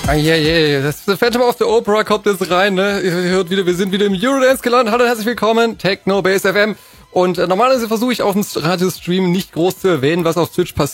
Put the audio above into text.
Das Phantom of the Opera kommt jetzt rein, ne? Ihr hört wieder, wir sind wieder im Eurodance gelandet. Hallo und herzlich willkommen, Techno Base FM. Und normalerweise versuche ich auf dem Radiostream nicht groß zu erwähnen, was auf Twitch passiert.